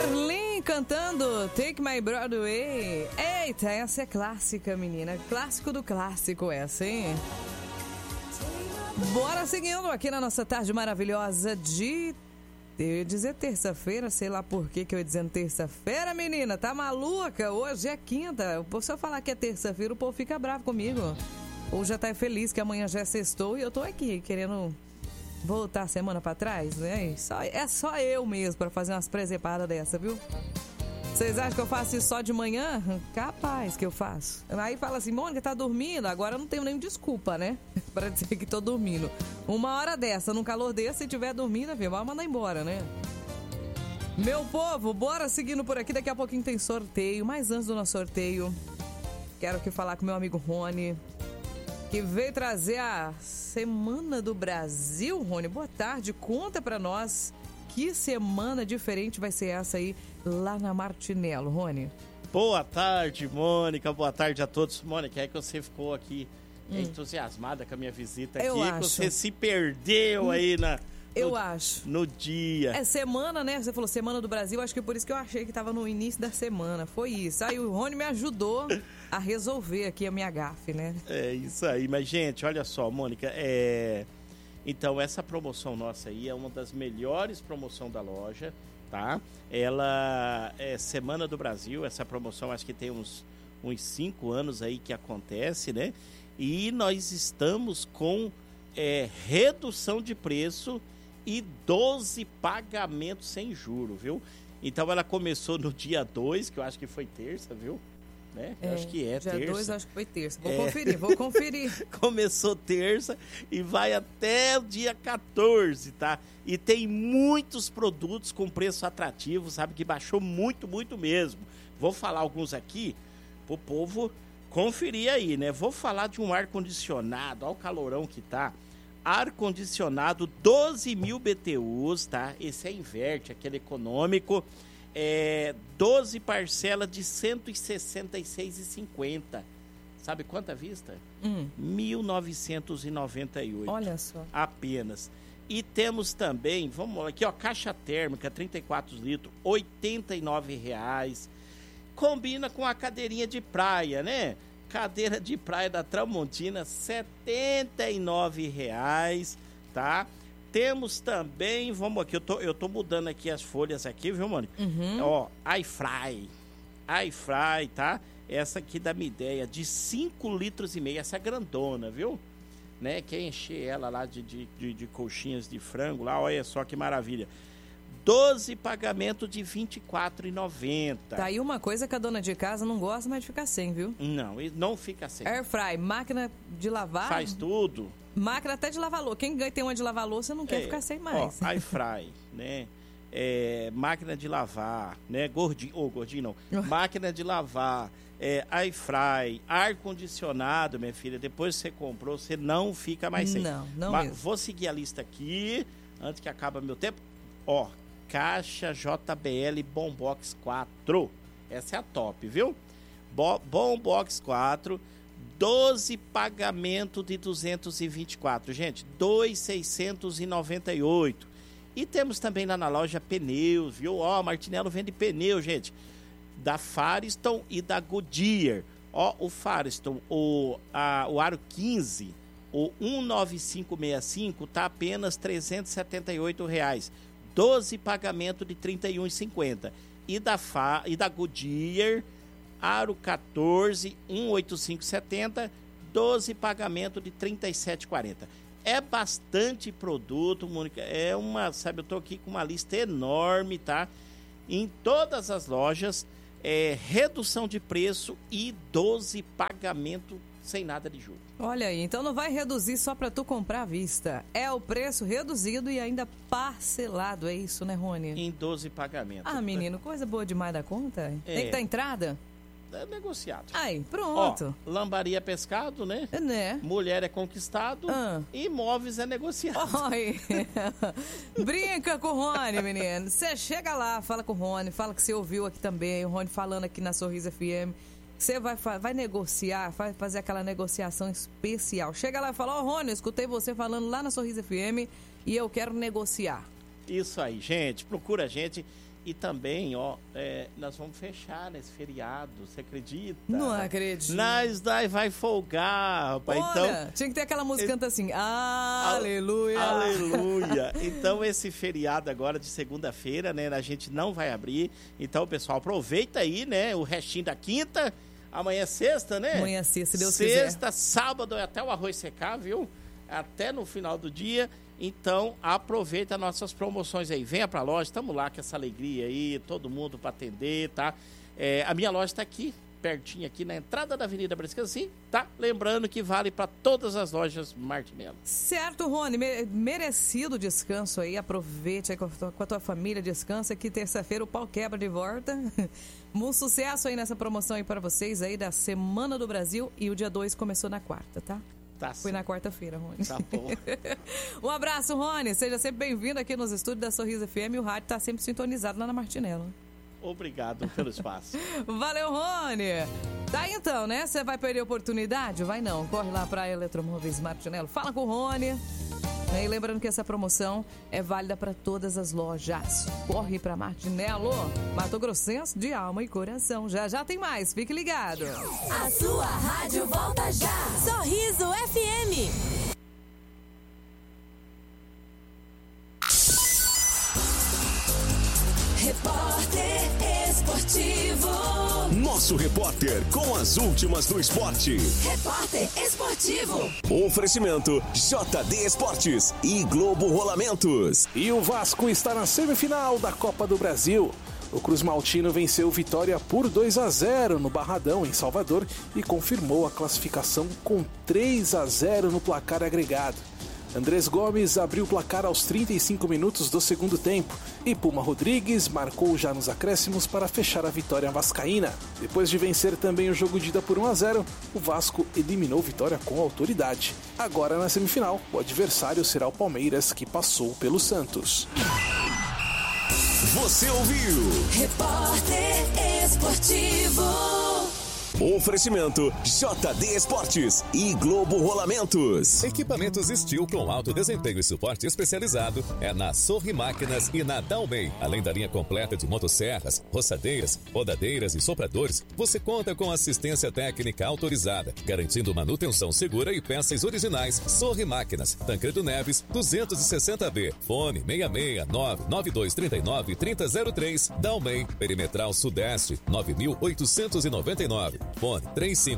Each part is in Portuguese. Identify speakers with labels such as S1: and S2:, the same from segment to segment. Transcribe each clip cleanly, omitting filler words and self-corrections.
S1: Marlene cantando Take My Broadway. Eita, essa é clássica, menina. Clássico do clássico essa, hein? Bora seguindo aqui na nossa tarde maravilhosa de... Eu ia dizer terça-feira, sei lá por que eu ia dizendo terça-feira, menina. Tá maluca? Hoje é quinta. Se eu falar que é terça-feira, o povo fica bravo comigo. Ou já tá feliz que amanhã já é sextou e eu tô aqui querendo voltar a semana pra trás, né? É só eu mesmo pra fazer umas presepadas dessa, viu? Vocês acham que eu faço isso só de manhã? Capaz que eu faço. Aí fala assim, Mônica, tá dormindo? Agora eu não tenho nem desculpa, né? Pra dizer que tô dormindo. Uma hora dessa, num calor desse, se tiver dormindo, vai mandar embora, né? Meu povo, bora seguindo por aqui. Daqui a pouquinho tem sorteio. Mas antes do nosso sorteio, quero aqui falar com meu amigo Rony, que veio trazer a Semana do Brasil. Rony, boa tarde. Conta pra nós que semana diferente vai ser essa aí lá na Martinello, Rony.
S2: Boa tarde, Mônica. Boa tarde a todos. Mônica, é que você ficou aqui entusiasmada com a minha visita aqui. Que você se perdeu aí no dia.
S1: É semana, né? Você falou Semana do Brasil, acho que por isso que eu achei que tava no início da semana. Foi isso. Aí o Rony me ajudou a resolver aqui a minha gafe, né? É
S2: isso aí. Mas, gente, olha só, Mônica, Então, essa promoção nossa aí é uma das melhores promoções da loja, tá? Ela é Semana do Brasil, essa promoção acho que tem uns 5 anos aí que acontece, né? E nós estamos com redução de preço e 12 pagamentos sem juro, viu? Então, ela começou no dia 2, que eu acho que foi terça, viu? Né? Acho que é
S1: dia
S2: terça.
S1: 2, acho que foi terça. Vou conferir.
S2: Começou terça e vai até o dia 14, tá? E tem muitos produtos com preço atrativo, sabe? Que baixou muito, muito mesmo. Vou falar alguns aqui pro povo conferir aí, né? Vou falar de um ar-condicionado, olha o calorão que tá. Ar-condicionado 12.000 BTUs, tá? Esse é inverte, aquele econômico. 12 parcelas de R$ 166,50. Sabe quanta vista? R$ 1.998.
S1: Olha só.
S2: Apenas. E temos também, vamos lá, aqui ó, caixa térmica, 34 litros, R$ 89,00. Combina com a cadeirinha de praia, né? Cadeira de praia da Tramontina, R$ 79,00, tá? Temos também, vamos aqui, eu tô mudando aqui as folhas aqui, viu, Mônica? Ó, iFry, tá? Essa aqui dá minha ideia, de 5,5 litros, essa é grandona, viu? Né? Quer encher ela lá de coxinhas de frango lá, olha só que maravilha. 12 pagamentos de R$ 24,90.
S1: Tá aí uma coisa que a dona de casa não gosta mais de ficar sem, viu?
S2: Não fica sem.
S1: Airfry, máquina de lavar.
S2: Faz tudo.
S1: Máquina até de lavar louça. Quem tem uma de lavar louça não quer ficar sem mais.
S2: Ó, iFry, né? Máquina de lavar, né? Gordinho não. Máquina de lavar, iFry, ar-condicionado, minha filha. Depois que você comprou, você não fica mais sem.
S1: Não mesmo.
S2: Vou seguir a lista aqui, antes que acabe meu tempo. Ó, caixa JBL Bombox 4. Essa é a top, viu? Bombox 4. 12 pagamento de 224, gente, 2,698. E temos também lá na loja pneus, viu? Ó, Martinello vende pneu, gente, da Firestone e da Goodyear. Ó, o Firestone, o aro 15, o 19565 tá apenas R$ 378,00. 12 pagamento de R$ 31,50. E da Goodyear, aro 14, 18570, 12 pagamento de R$ 37,40. É bastante produto, Mônica. Eu tô aqui com uma lista enorme, tá? Em todas as lojas, redução de preço e 12 pagamento sem nada de juros.
S1: Olha aí, então não vai reduzir só para tu comprar à vista. É o preço reduzido e ainda parcelado, é isso, né, Rony?
S2: Em 12 pagamentos.
S1: Ah, menino, coisa boa demais da conta. Tem que dar entrada?
S2: É negociado.
S1: Aí, pronto.
S2: Ó, lambaria é pescado, né?
S1: Né?
S2: Mulher é conquistado. Imóveis é negociado.
S1: Oi. Brinca com o Rony, menino. Você chega lá, fala com o Rony, fala que você ouviu aqui também, o Rony falando aqui na Sorriso FM. Você vai negociar, vai fazer aquela negociação especial. Chega lá e fala, Rony, eu escutei você falando lá na Sorriso FM e eu quero negociar.
S2: Isso aí, gente. Procura a gente. E também, nós vamos fechar nesse feriado, você acredita?
S1: Não acredito.
S2: Nós vai folgar, rapaz.
S1: Olha,
S2: então,
S1: tinha que ter aquela música canta assim, aleluia.
S2: Aleluia. Então, esse feriado agora de segunda-feira, né, a gente não vai abrir. Então, pessoal, aproveita aí, né, o restinho da quinta. Amanhã é sexta, né?
S1: Amanhã é sexta, se Deus quiser.
S2: Sexta, sábado, até o arroz secar, viu? Até no final do dia. Então, aproveita nossas promoções aí. Venha pra loja, estamos lá com essa alegria aí, todo mundo para atender, tá? A minha loja está aqui, pertinho aqui na entrada da Avenida Brescanci, tá? Lembrando que vale para todas as lojas Martinello.
S1: Certo, Rony, merecido descanso aí, aproveite aí com a tua família, descansa, que terça-feira o pau quebra de volta. Um sucesso aí nessa promoção aí para vocês aí da Semana do Brasil, e o dia 2 começou na quarta, tá? Foi na quarta-feira, Rony.
S2: Tá bom.
S1: Um abraço, Rony. Seja sempre bem-vindo aqui nos estúdios da Sorriso FM. O rádio tá sempre sintonizado lá na Martinello.
S2: Obrigado pelo espaço.
S1: Valeu, Rony. Tá então, né? Você vai perder a oportunidade? Vai não. Corre lá pra Eletromóveis Martinello. Fala com o Rony. E lembrando que essa promoção é válida para todas as lojas. Corre pra Martinello, Mato Grossense de alma e coração. Já tem mais, fique ligado.
S3: A sua rádio volta já. Sorriso FM. Repórter Esportivo.
S4: Nosso repórter com as últimas do esporte.
S3: Repórter Esportivo.
S4: Oferecimento JD Esportes e Globo Rolamentos.
S5: E o Vasco está na semifinal da Copa do Brasil. O Cruz Maltino venceu Vitória por 2-0 no Barradão, em Salvador, e confirmou a classificação com 3-0 no placar agregado. Andrés Gomes abriu o placar aos 35 minutos do segundo tempo e Puma Rodrigues marcou já nos acréscimos para fechar a vitória vascaína. Depois de vencer também o jogo de ida por 1-0, o Vasco eliminou Vitória com autoridade. Agora na semifinal, o adversário será o Palmeiras, que passou pelo Santos.
S4: Você ouviu?
S3: Repórter Esportivo.
S4: Oferecimento JD Esportes e Globo Rolamentos.
S6: Equipamentos Steel com alto desempenho e suporte especializado é na Sorri Máquinas e na Dalmei. Além da linha completa de motosserras, roçadeiras, rodadeiras e sopradores, você conta com assistência técnica autorizada, garantindo manutenção segura e peças originais. Sorri Máquinas, Tancredo Neves, 260B, fone 669-9239-3003, Dalmei, Perimetral Sudeste, 9899. Fone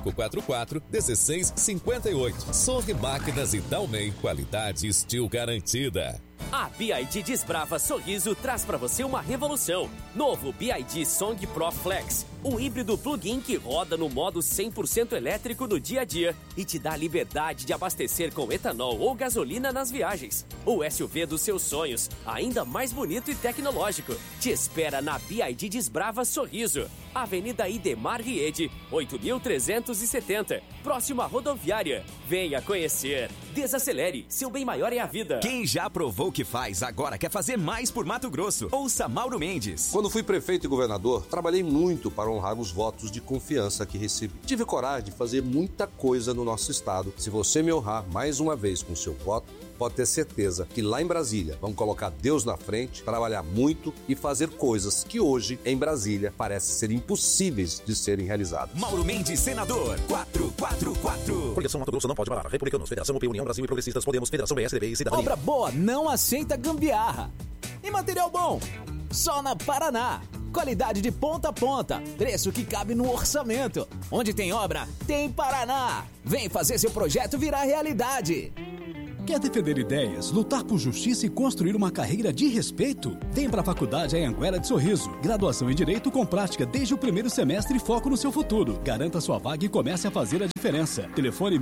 S6: 3544-1658. Sorri Máquinas e Dalmei, qualidade Steel garantida.
S7: A BYD Desbrava Sorriso traz para você uma revolução. Novo BYD Song Pro Flex, um híbrido plug-in que roda no modo 100% elétrico no dia a dia e te dá a liberdade de abastecer com etanol ou gasolina nas viagens. O SUV dos seus sonhos, ainda mais bonito e tecnológico, te espera na BYD Desbrava Sorriso. Avenida Idemar Riede, 8.370, próximo à rodoviária. Venha conhecer. Desacelere, seu bem maior é a vida.
S8: Quem já provou o que faz, agora quer fazer mais por Mato Grosso. Ouça Mauro Mendes.
S9: Quando fui prefeito e governador, trabalhei muito para honrar os votos de confiança que recebi. Tive coragem de fazer muita coisa no nosso estado. Se você me honrar mais uma vez com seu voto, pode ter certeza que lá em Brasília vamos colocar Deus na frente, trabalhar muito e fazer coisas que hoje, em Brasília, parecem ser impossíveis de serem realizadas.
S8: Mauro Mendes, senador, 444.
S10: Coligação Mato Grosso não pode parar. Republicanos, Federação UP, União Brasil e Progressistas, Podemos, Federação PSDB e Cidadania.
S11: Obra boa não aceita gambiarra. E material bom? Só na Paraná. Qualidade de ponta a ponta. Preço que cabe no orçamento. Onde tem obra, tem Paraná. Vem fazer seu projeto virar realidade.
S12: Quer defender ideias, lutar por justiça e construir uma carreira de respeito? Vem para a Faculdade Anhanguera de Sorriso. Graduação em Direito com prática desde o primeiro semestre e foco no seu futuro. Garanta sua vaga e comece a fazer a diferença. Telefone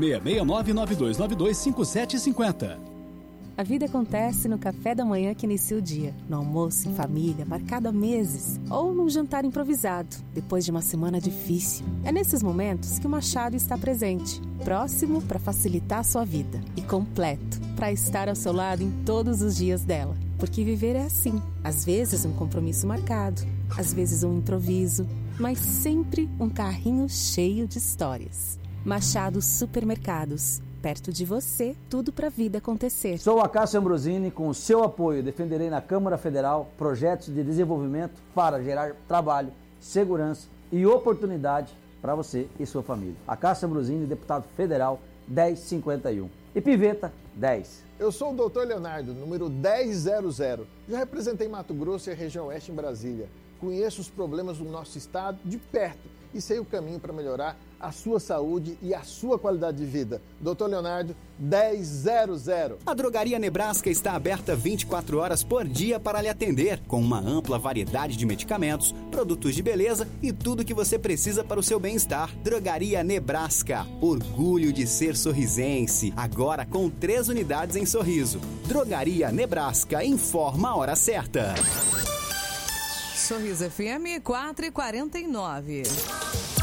S12: 669-9292-5750.
S13: A vida acontece no café da manhã que inicia o dia, no almoço em família, marcado há meses, ou num jantar improvisado, depois de uma semana difícil. É nesses momentos que o Machado está presente, próximo para facilitar a sua vida e completo para estar ao seu lado em todos os dias dela. Porque viver é assim, às vezes um compromisso marcado, às vezes um improviso, mas sempre um carrinho cheio de histórias. Machado Supermercados. perto de você, tudo para a vida acontecer.
S14: Sou a Cássio Ambrosini, com o seu apoio defenderei na Câmara Federal projetos de desenvolvimento para gerar trabalho, segurança e oportunidade para você e sua família. A Cássio Ambrosini, deputado federal 1051. E Piveta 10.
S15: Eu sou o Dr. Leonardo, número 1000. Já representei Mato Grosso e a região oeste em Brasília. Conheço os problemas do nosso estado de perto e sei o caminho para melhorar a sua saúde e a sua qualidade de vida. Dr. Leonardo, 1000.
S11: A Drogaria Nebraska está aberta 24 horas por dia para lhe atender, com uma ampla variedade de medicamentos, produtos de beleza e tudo que você precisa para o seu bem-estar. Drogaria Nebraska, orgulho de ser sorrisense, agora com 3 unidades em Sorriso. Drogaria Nebraska, informa a hora certa.
S1: Sorriso FM 4h49.